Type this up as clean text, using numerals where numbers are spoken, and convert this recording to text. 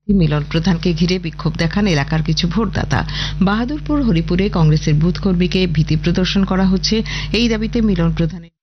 মিলন প্রধানকে ঘিরে বিক্ষোভ দেখান এলাকার কিছু ভোটদাতা। বাহাদুরপুর হরিপুরে কংগ্রেসের বুথ কর্মীকে ভীতি প্রদর্শন করা হচ্ছে, এই দাবিতে মিলন প্রধানের